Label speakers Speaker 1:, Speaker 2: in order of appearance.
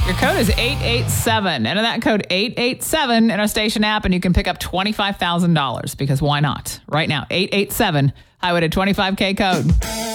Speaker 1: Your code is 887. Enter that code 887 in our station app and you can pick up $25,000 because why not? Right now, 887, highway to 25K code.